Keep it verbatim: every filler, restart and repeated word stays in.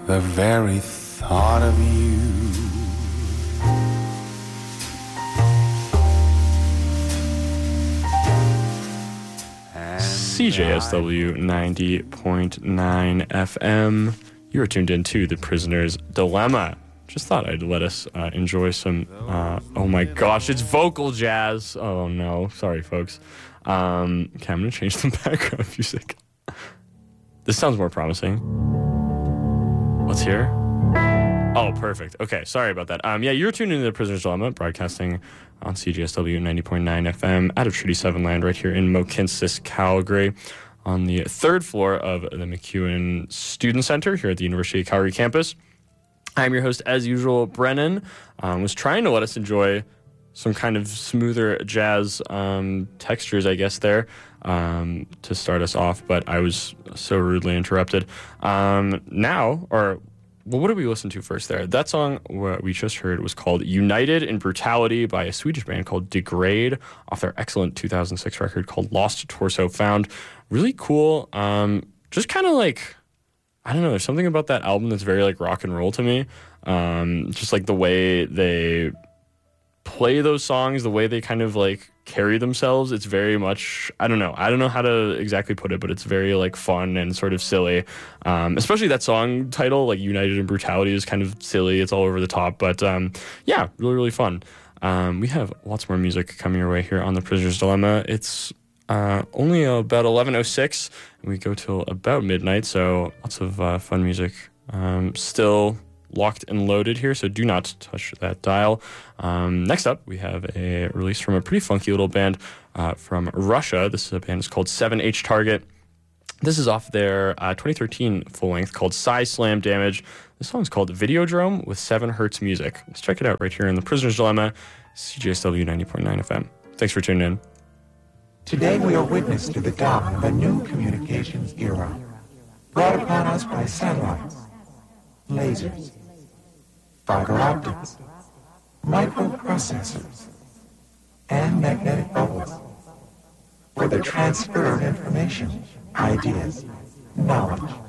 the very thought of you. C J S W ninety point nine F M. You are tuned in to The Prisoner's Dilemma. Just thought I'd let us uh, enjoy some, uh, oh my gosh, it's vocal jazz. Oh no, sorry folks. Um, okay, I'm going to change the background music. This sounds more promising. Let's hear. Oh, perfect. Okay, sorry about that. Um, yeah, you're tuned into The Prisoner's Dilemma, broadcasting on C J S W ninety point nine F M out of Treaty seven Land right here in Mohkinstsis, Calgary, on the third floor of the MacEwan Student Center here at the University of Calgary campus. I'm your host, as usual, Brennan. Um, was trying to let us enjoy some kind of smoother jazz um, textures, I guess, there um, to start us off, but I was so rudely interrupted. Um, now, or... Well, what did we listen to first there? That song what we just heard was called United in Brutality by a Swedish band called Degrade off their excellent two thousand six record called Lost Torso Found. Really cool. Um, just kind of like, I don't know, there's something about that album that's very like rock and roll to me. Um, just like the way they play those songs, the way they kind of like carry themselves, it's very much, I don't know, I don't know how to exactly put it, but it's very like fun and sort of silly. Um, especially that song title, like United in Brutality, is kind of silly. It's all over the top, but um, yeah, really, really fun. Um, we have lots more music coming your way here on The Prisoner's Dilemma. It's uh, only about eleven oh six, and we go till about midnight, so lots of uh, fun music um, still locked and loaded here, so do not touch that dial. Um, next up, we have a release from a pretty funky little band uh, from Russia. This is a band that's called seven H Target. This is off their uh, twenty thirteen full-length called Size Slam Damage. This song is called Videodrome with seven hertz music. Let's check it out right here in The Prisoner's Dilemma, C J S W ninety point nine F M. Thanks for tuning in. Today we are witness to the dawn of a new communications era, brought upon us by satellites, lasers, fiber optics, microprocessors, and magnetic bubbles for the transfer of information, ideas, knowledge,